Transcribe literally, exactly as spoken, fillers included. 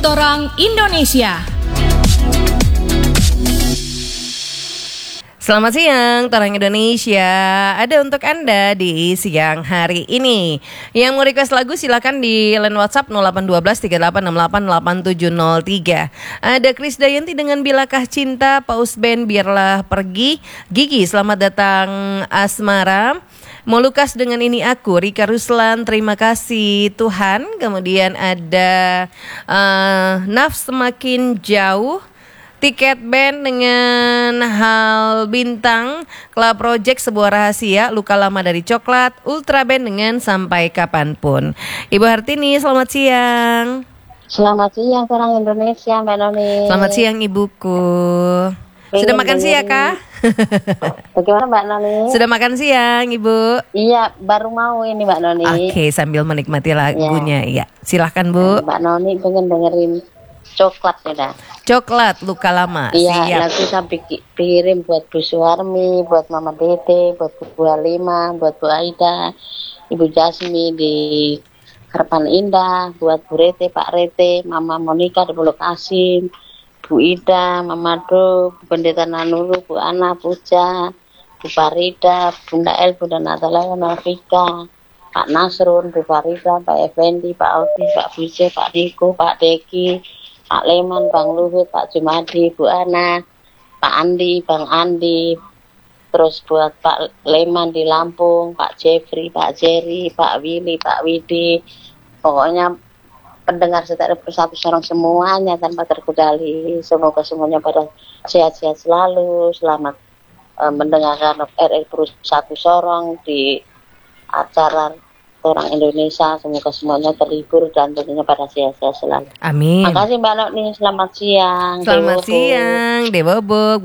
Torang Indonesia. Selamat siang, Torang Indonesia. Ada untuk Anda di siang hari ini. Yang mau request lagu silakan di line WhatsApp nol delapan satu dua tiga delapan enam delapan delapan tujuh nol tiga. Ada Krisdayanti dengan Bilakah Cinta, Paus Band Biarlah Pergi, Gigi Selamat Datang Asmara, Molukas dengan Ini Aku, Rika Ruslan Terima Kasih Tuhan. Kemudian ada uh, Nafs Semakin Jauh, Tiket Band dengan Hal Bintang, Club Project Sebuah Rahasia, Luka Lama dari Coklat, Ultra Band dengan Sampai Kapanpun. Ibu Hartini, selamat siang. Selamat siang Torang Indonesia, Mbak Noni. Selamat siang Ibuku. Sudah Pengen makan dengerin. siang kah? Bagaimana Mbak Noni? Sudah makan siang Ibu? Iya, baru mau ini Mbak Noni. Oke, sambil menikmati lagunya. Iya, silahkan Bu. Mbak Noni pengen dengerin Coklat ya dah. Coklat Luka Lama. Iya, Siap. lagu saya piki- pikirin buat Bu Suwarmi, buat Mama Dede, buat Bu Halima, buat Bu Aida, Ibu Jasmi di Harapan Indah, buat Bu Rete, Pak Rete, Mama Monika di Pulau Kasim, Bu Ida, Mama Do, Bu Pendeta Nanuru, Bu Ana, Puja, Bu Farida, Bunda El, Bunda Natalia, Nafika, Pak Nasrun, Bu Farida, Pak Effendi, Pak Audi, Pak Buje, Pak Niko, Pak Deki, Pak Leman, Bang Luhut, Pak Jumadi, Bu Ana, Pak Andi, Bang Andi, terus buat Pak Leman di Lampung, Pak Jeffrey, Pak Jerry, Pak Willy, Pak Widi, pokoknya pendengar setia Satu Sorong semuanya tanpa terkecuali, semoga semuanya pada sehat-sehat selalu, selamat eh, mendengarkan R R Satu Sorong di acara Orang Indonesia, semoga semuanya terhibur dan tentunya pada sehat-sehat selalu. Amin. Makasih Mbak Noni, selamat siang. Selamat Dewobo. siang Dewobo.